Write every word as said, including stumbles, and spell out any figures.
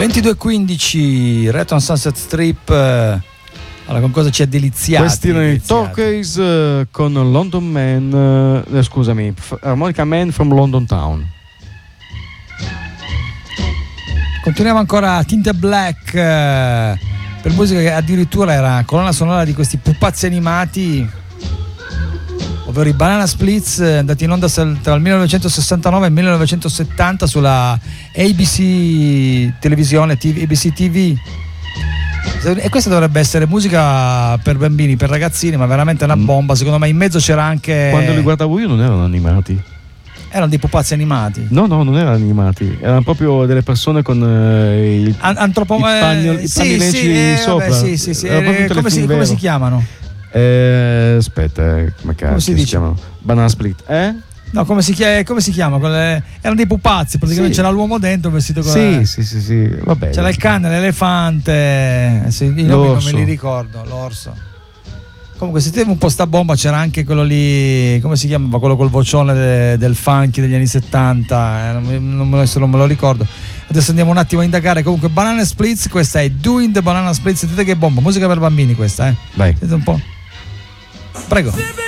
ventidue e quindici, Return Sunset Strip. Allora, con cosa ci ha deliziato? Questi erano i Torquays uh, con London Man, uh, scusami, F- Harmonica Man from London Town. Continuiamo ancora a Tinted Black, uh, per musica che addirittura era colonna sonora di questi pupazzi animati, ovvero i Banana Splits, andati in onda tra il millenovecentosessantanove e il millenovecentosettanta sulla A B C televisione, A B C T V. E questa dovrebbe essere musica per bambini, per ragazzini, ma veramente una bomba. Secondo me in mezzo c'era anche, quando li guardavo io non erano animati, erano dei pupazzi animati. No, no, non erano animati, erano proprio delle persone con eh, il, An- antropo- i panni, eh, i sì, pannileci sì, eh, sopra. vabbè, sì, sì, sì. Eh, come, si, come si chiamano? Eh, aspetta, eh, come cazzo come si, si dice? chiamano? Banana Split, eh? No, come si chiama? Come si chiama? Quelle... Erano dei pupazzi, praticamente, sì. C'era l'uomo dentro vestito con sì, la... sì, sì, sì, vabbè. C'era il cane, l'elefante, eh, sì, i nomi non me li ricordo, l'orso. Comunque, se tenevo un po' sta bomba, c'era anche quello lì, come si chiamava? Quello col vocione de, del funky degli anni settanta, eh, non, non, me lo, non me lo ricordo. Adesso andiamo un attimo a indagare. Comunque, Banana Splits, questa è Doing the Banana Splits. Sentite che bomba, musica per bambini questa, eh. Vai. Sentite un po'. Prego.